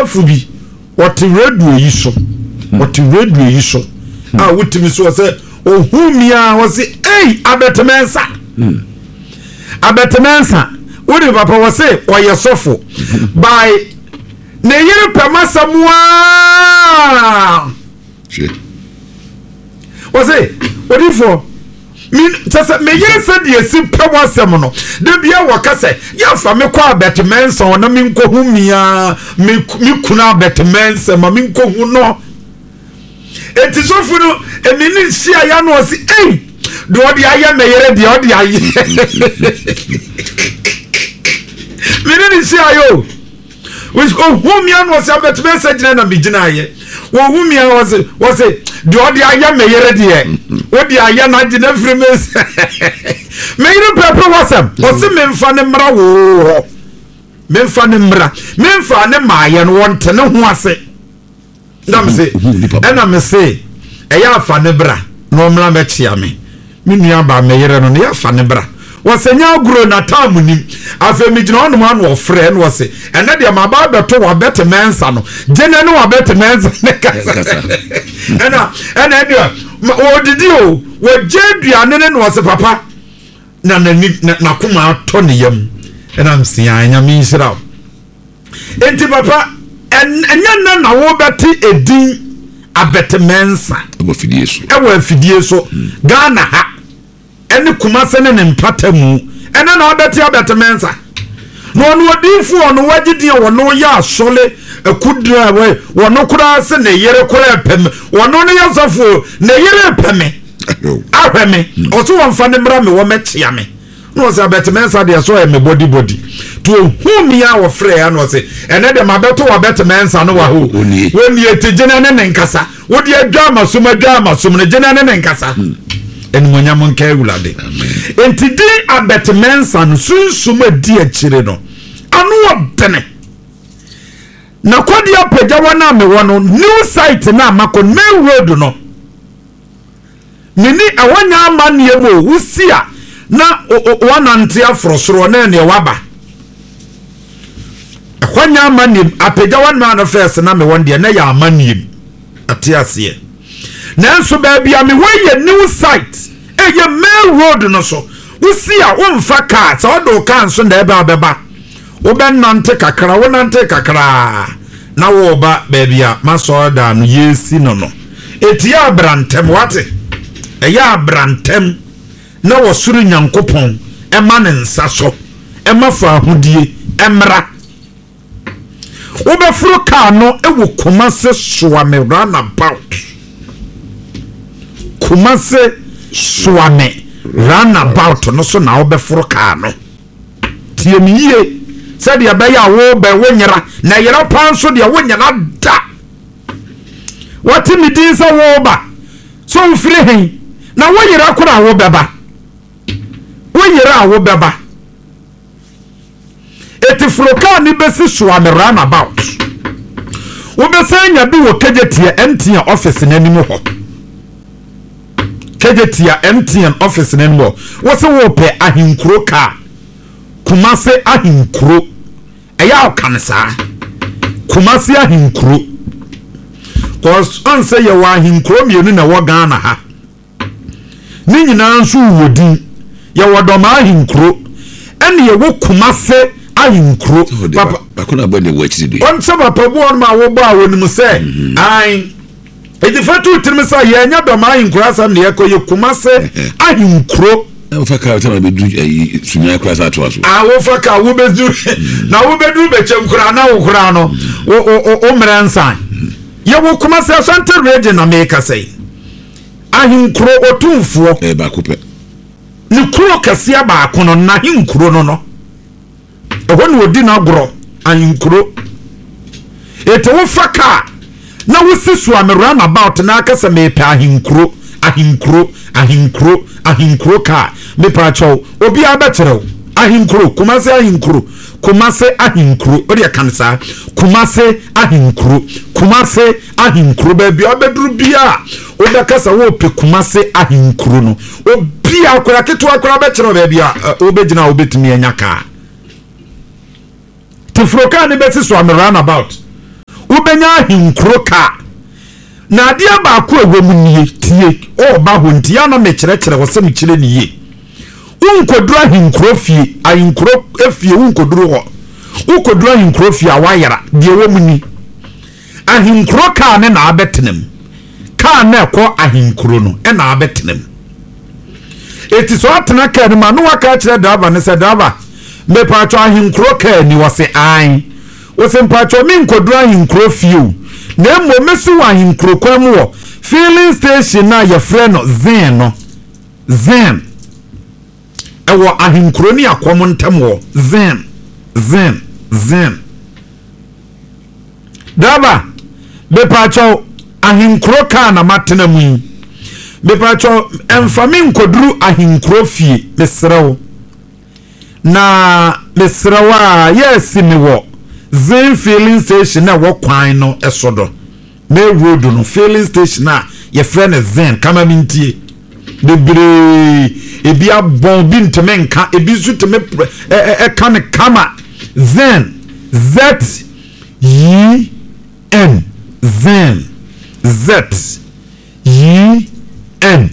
asafo bi what radio yi so ah wutimi so say ohumia was hey abetemensa wodi papa was say oyesofo by ne yere pemasamwa was say odi for min tasa me yere said yesi pewasem no de bia wakase ya fa me kwa abetemensa ona min kohumia mi kuna abetemensa ma min kohu no eti sofu no emini sia ya no si eh do odi aye me yere de odi aye mini sia yo wis ohumia no si abetemensa gina na bigina aye wo humia was do odi aye me yere de odi aye na gina frimes me yere pepe wasam osi memfa ne mra wo memfa ne maaye no wonte ne ho ase ndam se ena me se eya afa ne bra no mra me chia me nua ba me yere no ne ya afa ne bra wasenya gro na tamunim afa mi gina ono ma no ofre no wase ene de ma ba beto wa bete mensa no gene no wa bete mensa ne kasa ena de o didi o wo jeduane ne no wase papa na kuma to ne yam ena msi anya mi hira enti papa enya na wo beti edin abetemensa ewo afidie so Ghana ha ene kumase ne mpatamu ene na obeti abetemensa no odinfu ono wagidie wono ya asole ekudra we wono kura se ne yere kura epem wono ne yasafo ne yere epeme ahweme oso wonfa ne mra me wo metia me no se abetemensa de so e me body to humia wo frɛ ya no se ene de mabeto wa betemensa no wa ho woni etejena ne nkasa wodi adwa masom ne jena ne nkasa enimonya mon kai wulade enti di abetemensa no sunsuma di akire no anu obene na kodi apagya wana me wono new site na mako main road no nini awanya amane mo wusia na wanante afrosoro na ne waba akwanya amane apagya wana na first na me wonde na ya amane atiase na nso ba bia me woye new site eye main road no so wusia wonfa car so do kan so na eba beba wo benante kakra na wo ba bia masoda no yesi no etia abrantem wate eya abrantem na wo suru nyankopon ema ne nsa so ema fa ahudie emra wo be furu car no ewo Kumase Suame runabout Kumase Suame runabout no so na wo be furu car no tie mi yie said ya be ya wo be wonyera na yera pan so de wonyera da wati mi din sa wo ba so mfiri hen na wonyera kora wo beba wonyera wo beba etifroka ni besi Suame runabout wo be sanya bi wo kejetia MTN office n'animu ho kejetia MTN office n'animu ho wo se wo pe ahinkuro ka Kumase ahinkuro eya okansa Kumase ahinkuro cause on say ye wa ahinkuro mienu na wo Ghana ha ni nyina nso wodi ye wodoma ahinkuro ene ye wo Kumase ahinkuro papa bakuna bone wo achidi on se papa bo on ma wo ba wonim se ai edi fatu tirmisa ye nya doma ahinkuro asam ne ye koye Kumase ahinkuro faka tama bedu sunya kura sa to aso wo faka wo bedu na wo bedu bechem kura na wo kura no o mransan ye wo Kumase Asante region na make say ahinkuro otumfo ba kope ni kuro kasia ba kono na ahinkuro no ho ni odi na goro ahinkuro eto wo faka na wo sisu amerana about na akasa me pe ahinkuro ka me pacho obi abetere ahinkuro Kumase ahinkuro odi akansa Kumase ahinkuro ba bi obeduru bia obekasa wo pe Kumase ahinkuro no obi akora keto akora betere ba bia obegina obetumi anya ka tifroka ne besi so amerana about ubenya ahinkro ka na ade abaako ewom tie o ba ho ntia na mekyerɛkyerɛ wo sɛm kyerɛ ne ye unkoduru ahinkro fie ahinkro efie unkoduru ho ukoduru ahinkro fie awayara de ewom ni ahinkro ka ne na abetenem ka na ekɔ ahinkro no e na abetenem eti so atena ka ne ma no waka kyerɛ driver ne sɛ driver me paatwa ahinkro ka ni wo se an wo se paatwa me nkoduru ahinkro fie o na mo mesu ahinkro kwa mu wo filling station na ye frɛ no zen no zen ewo ahinkro ni akwom ntam wo zen driver me paatwa ahinkro ka na matena mu me paatwa emfami nkoduru ahinkro fie mesrew na mesrewa yes mi wo zen filling station na wo kwan no esodo me road no filling station na ye frɛ zen kama mintie bebre ebi abon bi ntemenka ebi zuteme kan kama zen z e n zen z e n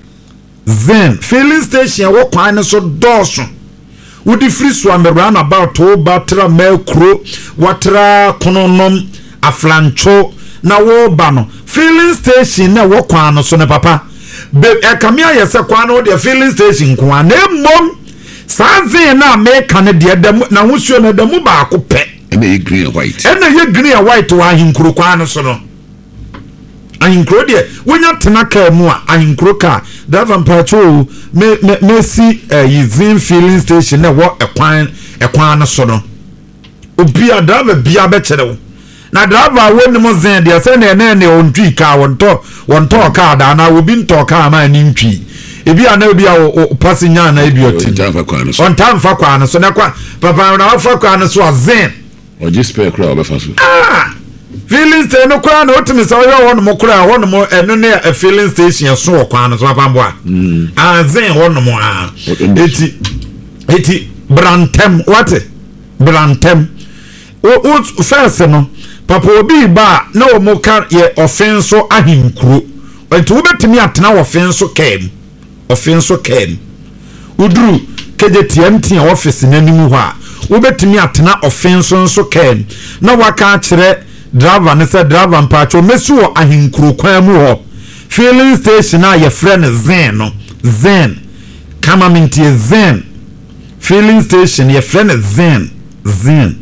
zen filling station wo kwan no so doso wudi free so amerana about to batra mekro watra kononom aflancho na wo ba no filling station na wo kwan no so ne papa be ekamia yese kwan no de filling station kwan na mom saze na meka ne de dam na husuo na damu ba ko pe na ye green and white wa hinkro kwan no so no ahinkro de wonya tena ka mu a ahinkro ka driver mpacho me si yizin filling station na wo ekwan no so no obi a driver bia be kere wo na driver woni mo zen de se na ne ontwi ka wonto ka da na obi nto ka ma ni ntwi ebi ana obi a passenger na ebi oti on time fa kwa no so na kwa papa na fa kwa no so zen o just spare crowd be fa so filling station no kwa na otimi so yo won mo kura won mo eno ne a filling station so kwa no so papa mbo a zen won mo a eti brantem what brantem o first no papa obi ba na o mo ka ye offenso ahinkuro enti wo betimi atena offenso kem uduru keje TMT office nanimu ho a wo betimi atena offenso nso kem na waka kire driver ne say driver mpacho mesu wo ahinkuro kwan mu ho filling station na ye frɛ zen no zen kama mintie zen filling station ye frɛ zen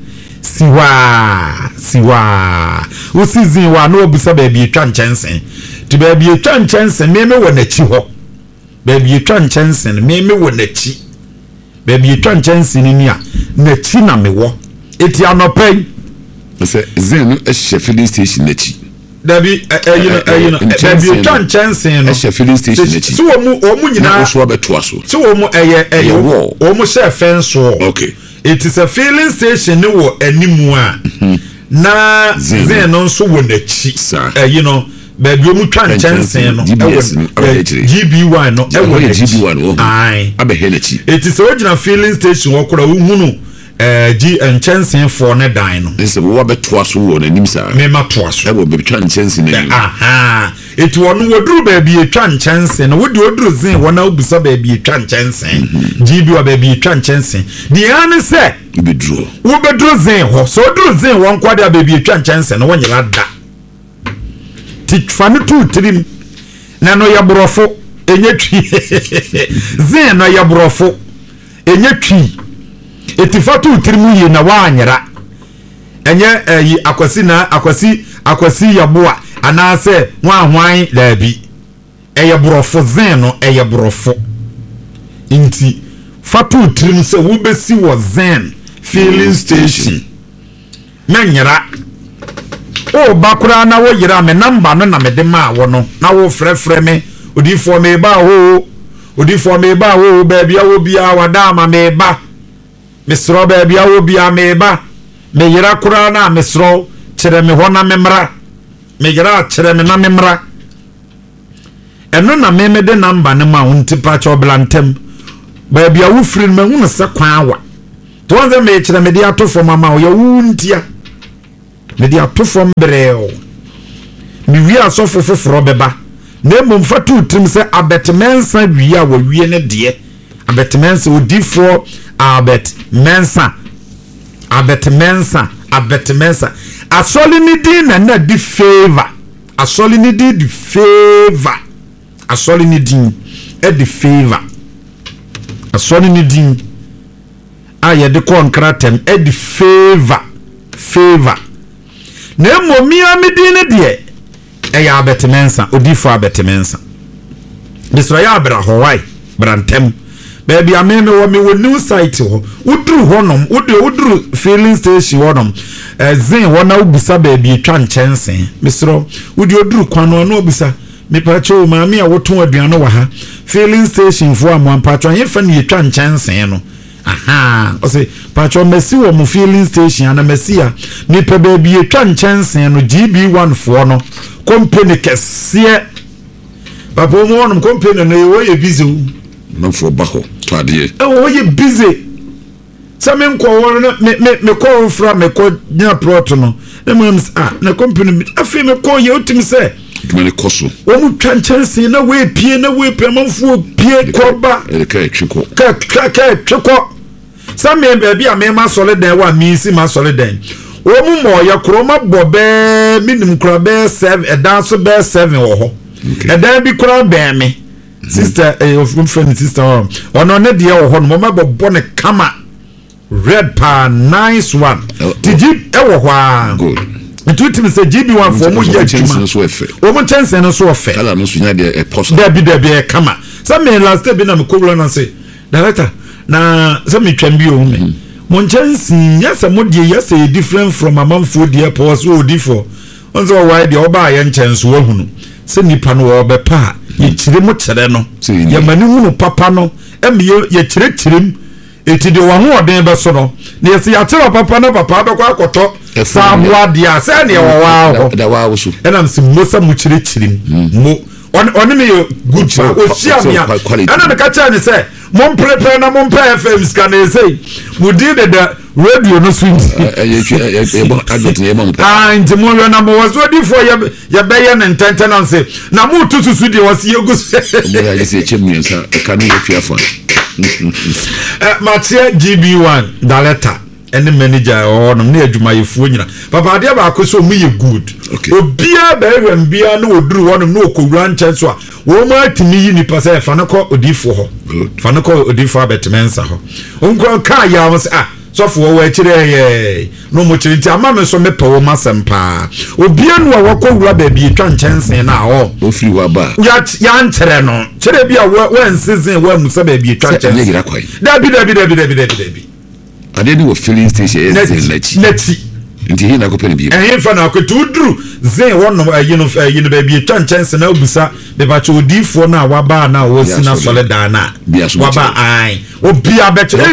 siwa usizin wa no obusa ba bi etwa nchensen ti ba bi etwa nchensen meme wo nachi ho ba bi etwa nchensen meme wo nachi ba bi etwa nchensen ni a nachi na mewo eti anopai se zen no ehye filling station nachi dabi ba bi etwa nchensen no ehye filling station nachi so omu nyina na so beto aso so omu omu she fence okay. It is a filling station no wo animu a na zen no so wo nachi baby omu twa nchensen no GB1 no e wo GB1 ai abehe nachi it is original filling station wo kora uhunu nchensen for ne dan no ese wo beto aso wo nanim sa me ma to aso e wo be twa nchensen nanim it wonu woduru baby etwa nchensen no wodi oduru zen wona obusa baby etwa nchensen GB wa baby etwa nchensen di ane se ibedru wo bedru zen ho so oduru zen won kwade baby etwa nchensen no wonyela da tikfanu tu trim na no yabrofo enye twi zen no yabrofo enye twi etifatu trim yi na wanyera enye yi akwasi yaboa anase hwan labi eyebrofo zen no eyebrofo inti fatu trim se wo besi wo zen filling station menyera o bakura na wo yira me number no na me de ma wo no na wo frefre me odifo me ba wo baby awo bia wadama me ba mesro baby awo bia me ba me yira kura na mesro kire me ho na memra me yira kire me na memra eno na me de number ne ma wonti pa cho blantem baby awo free me hu se kwan awa to won ze me kire me de ato fo mama wo ya wuntia me dia to fom breo me wi asofo foforo beba na mom fatu trim se abetmensa wi a wo wie ne de abetmensa odifo abetmensa asoli ni din na di favor asoli ni di favor asoli ni din e di favor asoli ni din aye de konkratem e di favor na momia me din ne de e ya abetmensa odifo abetmensa bisro ya abra howai brantem baby ameme wo me wo new site ho udru honom udru filling station honom zin wona ubisa baby etwa nchense misro udi odru kwano na obisa me pacho maami a woton aduane wa ha filling station fo am pacho yefa ne etwa nchense no aha o se pacho mesi wo mu filling station na mesi a me pa baby etwa nchense no GB1 fo no company kese papa mo honom company no wo ye busy no for bako to adie oh you busy some ko won me ko fra me ko nya plot no na mo na company afi me ko ye otim se me koso o mu twanchanse na we pie manfo pie ko ba e ka twiko ka twiko some me bia me ma solid wa mi si ma solid o mu mo ya kroma bobe minim kra be 7 e dan so be 7 wo ho e dan bi kra be me sister of friend sister ono ne de wo ho no ma bobo ne kama red pa nice one did you wo ho a good it me say GB1 for mo ya juma o mo chance no so ofe kala no so nya de e post da bi e kama some me last day bi na me kowlo na say director na some me twam bi o me mo chance yes mo de yes different from amamfo de pause o di for on so why de oba ya chance wo hunu se nipa no wo be pa ye chire mo chere no ye mani hunu papa no eme ye chirem etide wa ho oden be so no na ye se ya chere papa na papa be kwa akoto saboa dia se ne wo wa ho da wa wo so enam se mosa mu chirem mo on me good pa o sia mia ana me ka cha ne se mon prepare na mon pa FM scan say mu di the radio no swing e bo advert ne mo ah nti mo na mo was ready for ya be ye na say na mu tutusu de was ye go mo ya se chemien sa ka no yefia fa Matia GB1 director any manager or no na adwuma yefuo nyina papa de ba ko so mu ye good obia ba ehwem bia na oduru wonom na okowura nche so a wo ma atimi yi ni pasa fa na ko odifo ho fa na ko odifo abetmensa ho onko ka ya mo ah so fo wo akire ye no mo chiri ti ama me so me pa wo masempa obia no wa kowura ba bi twa nchensen na ho ofiri wa ba ya ntere no kire bia wo nsizin wa musa ba bi twa nchensen dabi ade ni wo filling station is neti nti hi na ko pele bi fa na ko tudru zen wono yino ba bi twa nchensen na obusa be ba cho odifo na wa ba na wo sina solida na wa ba ai obia be che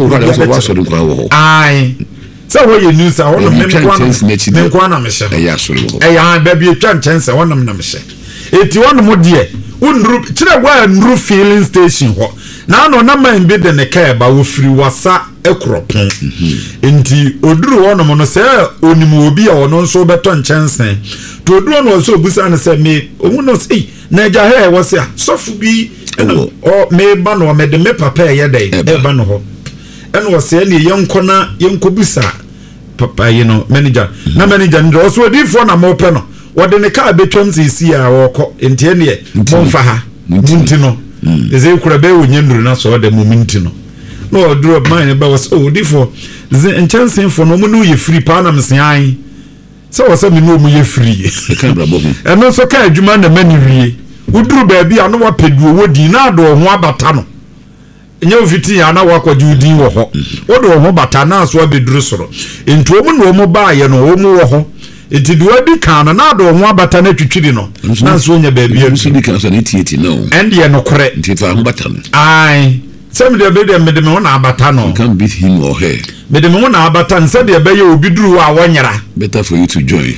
ai so wo ye news a wono me kwa na me hye ya soro ya ba bi twa nchensen wono na me hye eti wono mo de unru kire wa nru filling station ho na no na man bi de ne ka ba wo firi wasa ekropon enti oduru wono no se onimu obi a wono nso beto nchensen to oduru no so obusa ne se me omu no sei na ja he wo se sofu bi o me ba no me de me papa ye dai e ba no ho eno wo se ne yenko busa papa manager na manager ndo so odifo na mo pe no wo de ne ka betwam sisi a wo ko enti ene mo mfa ha munti no eze kura be wo nyanduru na so de mo minti no no drop mine ba was odifo nchansen fo no mo no ye free pa na msian se wo se me no mo ye free e kan bra bo eno so ka adwuma na mani wie uduru ba bia no wa peduo wodi na do ho abata no nye ofiti ya na wakwaji udin wo ho wodo ho bata na so abeduru soro enti omu no omu ba ye no omu wo ho enti duwa di kan na do ho abata na twitwiri no na so nya ba bia so di kan so na tieti no and ye no kore enti fa ho bata no ai some de be de me de me na abata no can beat him or her me de me na abata nse de be ye obiduru wa wonyara better for you to join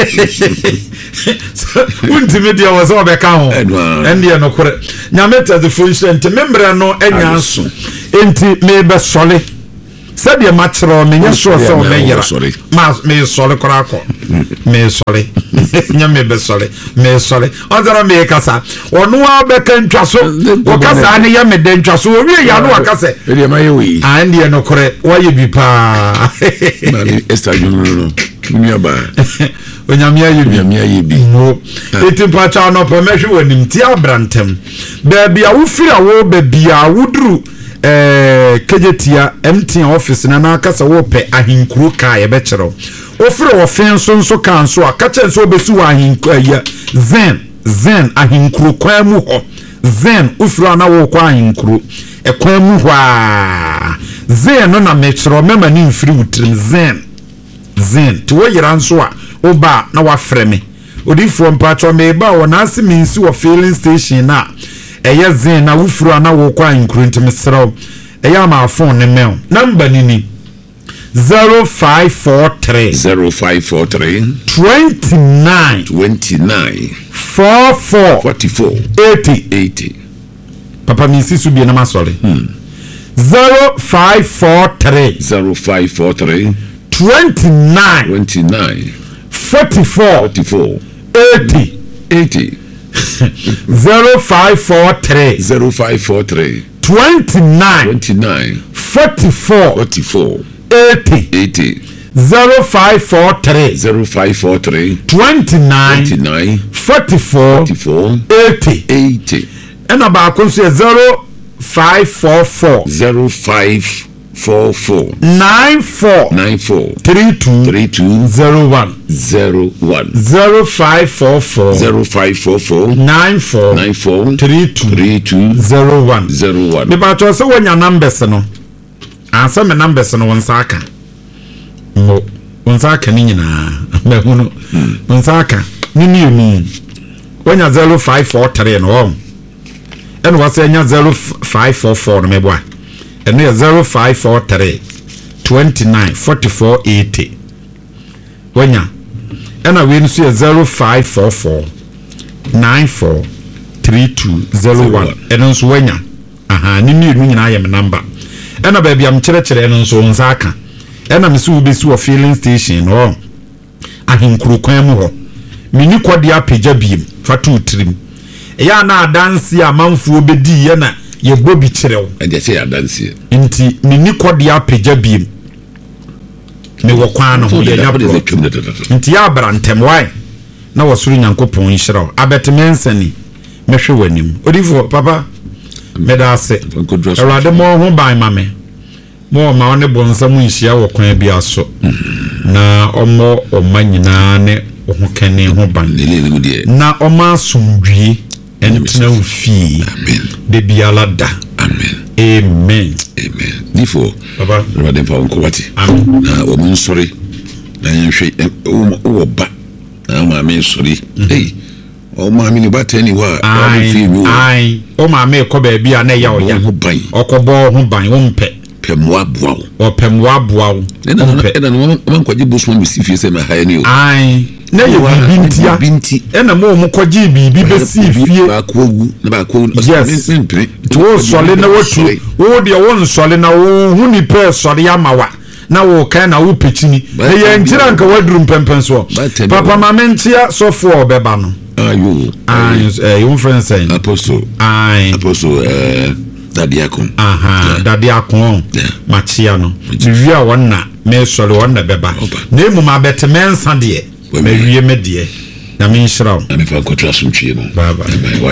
unti media was all be kan ho and ye no kore nyameta the function enti membre no enya so enti me be sole said the matro me sure so me sorry korako me sorry nya me be sorry odara me kasa onu abeka ntwaso o kasa ne ya me de ntwaso o wie ya no akase e ma ye wi and ye no kore waye bi pa mali Esther no nyaba onyamia ye bi no etimpa cha no pa mehwe wanim ti abrantem ba bia wo fira wo ba bia wudru kejetia MTN office na akasa wo pe ahinkuru ka ye be kire ofire ofen so kan so akache so obesu ahinkuru ya zen ahinkuru kwa mu ho zen ofire na wo kwa ahinkuru kwa mu ho a zen no na mekire mema ni mfiri wutrim zen to wo yira nso a oba na wa freme odifo mpacho me ba wona asemi nsi wo filling station na eye zen na wufuru na wo kwa ahinkuru ntimsrew eya ma phone ne mail number ni 0543 29 44 80 papa mi sisu bi na masole 0543 29 44 80 0543 29 44 80 0543 29 44 80 and about 0544 94 32 01 0544 94 32 01 me ba to so wonya numbers no ansa me numbers no wonsaka mo wonsaka ni nyina me hunu wonsaka ni wonya 0543 no and was nya 0544 no me boa and 0543 29 44 80 wonya and I win 0544 94 3201 and also wonya aha ni nyina ya me number and baby am chere no so nsaka and am so be so filling station no ahinkuru kwan mu ho mini kwode apagya biem fatu trim ya na adanse amanfo obedi ye na ye bobi kirew ade che adanse nti mini kwode apagya biem me wo kwan no ho ye nya nti ya brantem wai na wasuru nyankopon nhiraw abetmensani mehwe wanim odifo papa medase erade mo ho ban mame mo ma one bonsam nhia wo kwan bia so na omo omanyina ne ho kane ho ban na oma sumdwie entena ufi de biala da amen difo baba erade fa onko wati na wo mun sori na nhwe wo ba na ma me sori o ma mi ni ba tani wa ai o ma me ko ba bia na ya o ya okobo ho ban wo mpe pemwa boa o pemwa boa ena no man kwaji bosman bi sifie se ma ha ni o ai na ye binti ena mo kwaji bibi be sifie ba ko wu na ba ko min to sole na watu wo de won sole na wo hu ni pe sole amawa na wo kan na wo pechini na ye ngira nka waduru mpempen so papa mamentia sofo obeba no ayo your friend saying apostle Dadiakon Dadiakon machia no via wonna me sole wonna beba na emu ma betmensa de me wie me de na me nshiraw na me fa kotra sumtwie no baba